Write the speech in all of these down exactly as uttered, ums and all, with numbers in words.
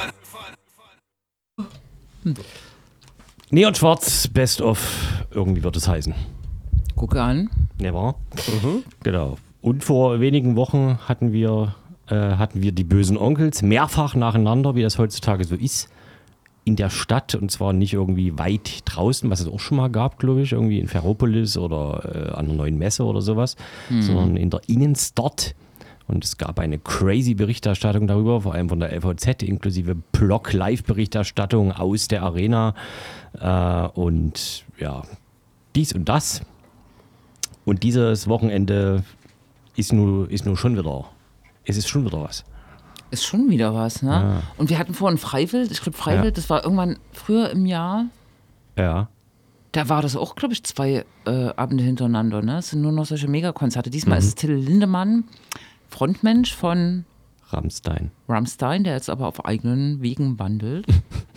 Hm. Neon Schwarz, Best of, irgendwie wird es heißen. Gucke an. Never. Mhm. Genau. Und vor wenigen Wochen hatten wir, äh, hatten wir die bösen Onkels mehrfach nacheinander, wie das heutzutage so ist, in der Stadt. Und zwar nicht irgendwie weit draußen, was es auch schon mal gab, glaube ich, irgendwie in Ferropolis oder äh, an der neuen Messe oder sowas, mhm. sondern in der Innenstadt. Und es gab eine crazy Berichterstattung darüber, vor allem von der L V Z, inklusive Blog-Live-Berichterstattung aus der Arena. Äh, und ja, dies und das. Und dieses Wochenende ist nur, ist nur schon wieder, es ist schon wieder was. Ist schon wieder was, ne? Ja. Und wir hatten vorhin Freiwild, ich glaube Freiwild, ja. das war irgendwann früher im Jahr. Ja. Da war das auch, glaube ich, zwei äh, Abende hintereinander, ne? Es sind nur noch solche Megakonzerte. Diesmal mhm. ist es Till Lindemann, Frontmensch von Rammstein. Rammstein, der jetzt aber auf eigenen Wegen wandelt.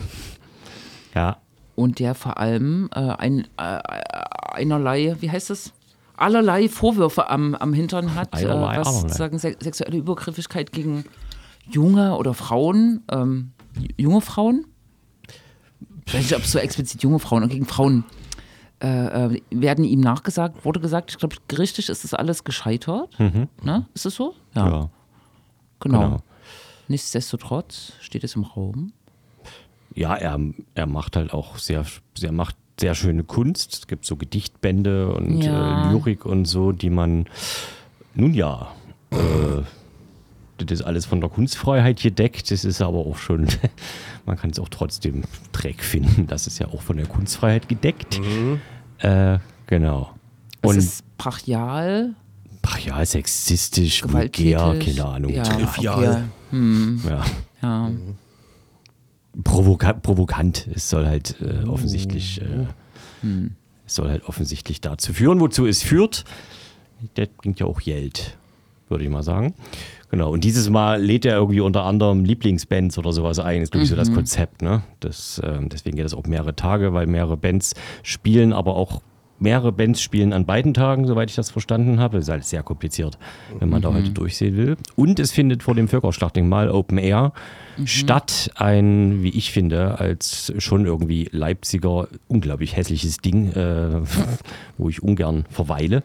Ja. Und der vor allem äh, ein, äh, einerlei, wie heißt das? Allerlei Vorwürfe am, am Hintern hat, einerlei, äh, was einerlei. sozusagen se- sexuelle Übergriffigkeit gegen junge oder Frauen, ähm, junge Frauen, ich weiß nicht, ob es so explizit junge Frauen oder gegen Frauen äh, äh, werden ihm nachgesagt, wurde gesagt, ich glaube, gerichtlich ist das alles gescheitert. Mhm. Ne? Ist das so? Ja. ja. Genau. genau. Nichtsdestotrotz steht es im Raum. Ja, er, er macht halt auch sehr, sehr, macht sehr schöne Kunst. Es gibt so Gedichtbände und ja. äh, Lyrik und so, die man, nun ja, äh, das ist alles von der Kunstfreiheit gedeckt. Das ist aber auch schon, man kann es auch trotzdem Dreck finden. Das ist ja auch von der Kunstfreiheit gedeckt. Mhm. Äh, genau. Und es ist brachial. Brachial, sexistisch, vulgär, keine Ahnung. Ja, trivial. Okay. Hm. Ja. ja. Provoka- provokant. Es soll halt äh, offensichtlich, äh, hm. es soll halt offensichtlich dazu führen, wozu es führt. Das bringt ja auch Geld, würde ich mal sagen. Genau, und dieses Mal lädt er irgendwie unter anderem Lieblingsbands oder sowas ein. Das ist, glaube ich, so das Konzept. Ne? Das, ähm, deswegen geht das auch mehrere Tage, weil mehrere Bands spielen, aber auch mehrere Bands spielen an beiden Tagen, soweit ich das verstanden habe. Das ist halt sehr kompliziert, wenn man mhm. da heute durchsehen will. Und es findet vor dem Völkerschlachtdenkmal Open Air mhm. statt. Ein, wie ich finde, als schon irgendwie Leipziger, unglaublich hässliches Ding, äh, wo ich ungern verweile.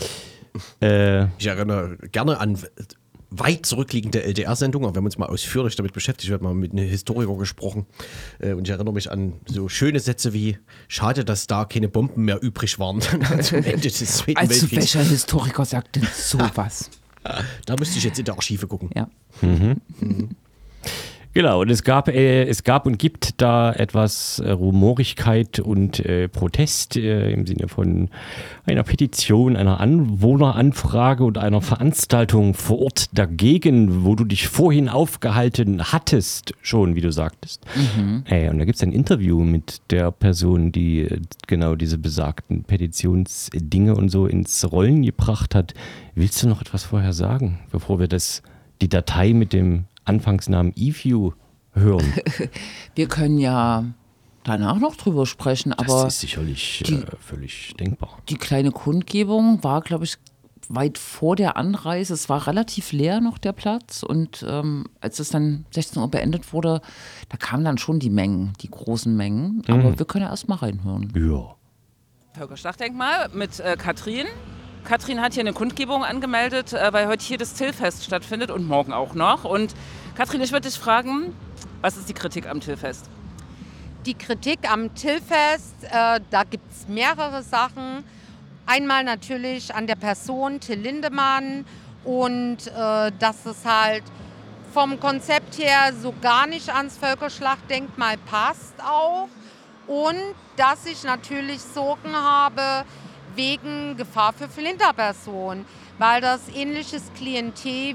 Äh, ich erinnere gerne an weit zurückliegende L D R-Sendungen, wir haben uns mal ausführlich damit beschäftigt, wir haben mal mit einem Historiker gesprochen äh, und ich erinnere mich an so schöne Sätze wie, schade, dass da keine Bomben mehr übrig waren zum Ende des Zweiten also Weltkriegs. Welcher Historiker sagt denn sowas? Da müsste ich jetzt in der Archive gucken. Ja. Mhm. Mhm. Genau, und es gab, äh, es gab und gibt da etwas äh, Rumorigkeit und äh, Protest äh, im Sinne von einer Petition, einer Anwohneranfrage und einer Veranstaltung vor Ort dagegen, wo du dich vorhin aufgehalten hattest, schon, wie du sagtest. Mhm. Äh, und da gibt es ein Interview mit der Person, die äh, genau diese besagten Petitionsdinge und so ins Rollen gebracht hat. Willst du noch etwas vorher sagen, bevor wir das, die Datei mit dem Anfangsnamen Evu hören? Wir können ja danach noch drüber sprechen, aber das ist sicherlich die, äh, völlig denkbar. Die kleine Kundgebung war, glaube ich, weit vor der Anreise. Es war relativ leer noch der Platz und ähm, als es dann sechzehn Uhr beendet wurde, da kamen dann schon die Mengen, die großen Mengen. Aber mhm. wir können ja erst mal reinhören. Ja. Völkerschlachtdenkmal mit äh, Katrin. Katrin hat hier eine Kundgebung angemeldet, äh, weil heute hier das Tillfest stattfindet und morgen auch noch. Und Katrin, ich würde dich fragen, was ist die Kritik am Tillfest? Die Kritik am Tillfest, äh, da gibt es mehrere Sachen. Einmal natürlich an der Person Till Lindemann und äh, dass es halt vom Konzept her so gar nicht ans Völkerschlachtdenkmal passt auch. Und dass ich natürlich Sorgen habe, wegen Gefahr für Flinterpersonen, weil das ähnliches Klientel